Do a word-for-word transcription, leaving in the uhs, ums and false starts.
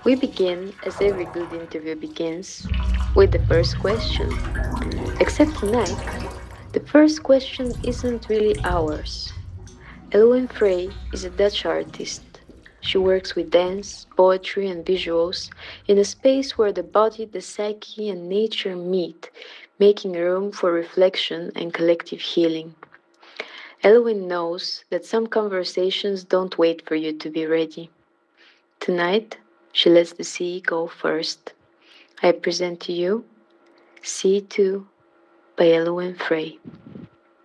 We begin, as every good interview begins, with the first question. Except tonight, the first question isn't really ours. Elowen Frey is a Dutch artist. She works with dance, poetry, and visuals in a space where the body, the psyche, and nature meet, making room for reflection and collective healing. Elowen knows that some conversations don't wait for you to be ready. Tonight, she lets the sea go first. I present to you C two by Elowen Frey.